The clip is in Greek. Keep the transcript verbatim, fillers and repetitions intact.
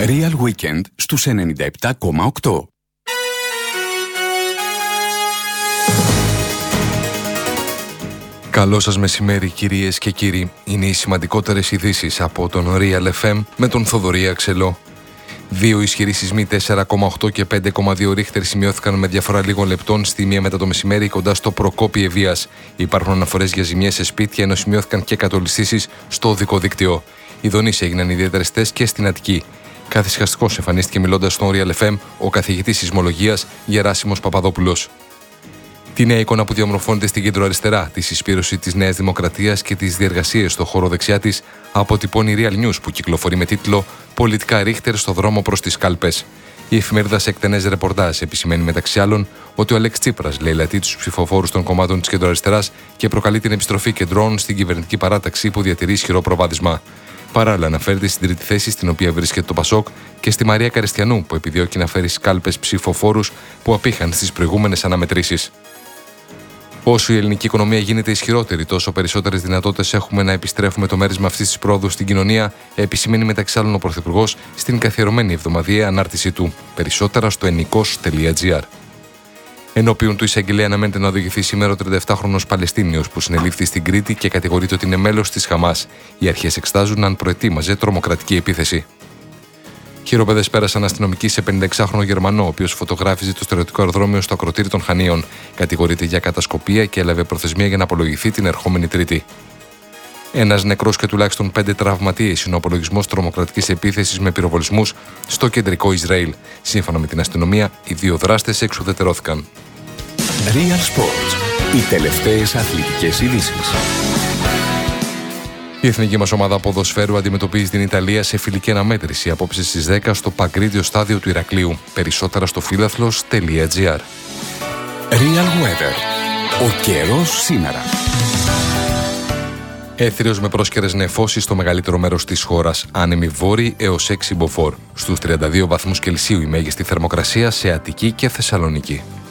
Real Weekend στους ενενήντα επτά κόμμα οκτώ. Καλό σας μεσημέρι κυρίες και κύριοι. Είναι οι σημαντικότερες ειδήσεις από τον Real εφ εμ με τον Θοδωρή Αξελό. Δύο ισχυροί σεισμοί τέσσερα κόμμα οκτώ και πέντε κόμμα δύο ρίχτερ σημειώθηκαν με διαφορά λίγων λεπτών στη μία μετά το μεσημέρι κοντά στο Προκόπι Ευβοίας. Υπάρχουν αναφορές για ζημιές σε σπίτια, ενώ σημειώθηκαν και κατολιστήσεις στο οδικό δίκτυο. Οι δονήσεις έγιναν ιδιαίτερες και στην Αττική. Καθησυχαστικός εμφανίστηκε μιλώντας στον Real εφ εμ ο καθηγητής σεισμολογίας Γεράσιμος Παπαδόπουλος. Τη νέα εικόνα που διαμορφώνεται στην κέντρο-αριστερά, τη συσπήρωση της Νέας Δημοκρατίας και τις διεργασίες στο χώρο δεξιά της, αποτυπώνει η Real News που κυκλοφορεί με τίτλο «Πολιτικά ρίχτερ στο δρόμο προς τις κάλπες». Η εφημερίδα σε εκτενές ρεπορτάζ επισημαίνει μεταξύ άλλων ότι ο Αλέξ Τσίπρας λαιλατεί τους ψηφοφόρους των κομμάτων της κέντρο-αριστεράς και προκαλεί την επιστροφή κεντρών στην κυβερνητική παράταξη που διατηρεί ισχυρό προβάδισμα. Παράλληλα, αναφέρεται στην τρίτη θέση στην οποία βρίσκεται το Πασόκ και στη Μαρία Καριστιανού που επιδιώκει να φέρει σκάλπες ψηφοφόρους που απήχαν στις προηγούμενες αναμετρήσεις. Όσο η ελληνική οικονομία γίνεται ισχυρότερη, τόσο περισσότερες δυνατότητες έχουμε να επιστρέφουμε το μέρισμα αυτής της πρόοδου στην κοινωνία, επισημαίνει μεταξύ άλλων ο Πρωθυπουργός στην καθιερωμένη εβδομαδιαία ανάρτησή του. Περισσότερα στο ενικός τελεία τζι άρ. Ενώπιον του εισαγγελέα αναμένεται να οδηγηθεί σήμερα ο τρινταεπτάχρονος Παλαιστίνιος που συνελήφθη στην Κρήτη και κατηγορείται ότι είναι μέλος της Χαμάς. Οι αρχές εξετάζουν αν προετοίμαζε τρομοκρατική επίθεση. Χειροπέδες πέρασαν αστυνομικοί σε πενηνταεξάχρονο Γερμανό, ο οποίος φωτογράφιζε το στερεωτικό αεροδρόμιο στο ακροτήρι των Χανίων. Κατηγορείται για κατασκοπία και έλαβε προθεσμία για να απολογηθεί την ερχόμενη Τρίτη. Ένας νεκρός και τουλάχιστον πέντε τραυματίες είναι ο απολογισμός τρομοκρατικής επίθεσης με πυροβολισμούς στο κεντρικό Ισραήλ. Σύμφωνα με την αστυνομία, οι δύο δράστες εξουδετερώθηκαν. Real Sports. Οι τελευταίες αθλητικές ειδήσεις. Η εθνική μας ομάδα ποδοσφαίρου αντιμετωπίζει την Ιταλία σε φιλική αναμέτρηση απόψε στις δέκα στο Παγκρίτιο στάδιο του Ηρακλείου. Περισσότερα στο φίλαθλος τελεία τζι άρ. Real Weather. Ο καιρός σήμερα. Έθριος με πρόσκαιρες νεφώσεις στο μεγαλύτερο μέρος της χώρας. Άνεμοι βόρειοι έως έξι μποφόρ. Στους τριάντα δύο βαθμούς Κελσίου η μέγιστη θερμοκρασία σε Αττική και Θεσσαλονίκη.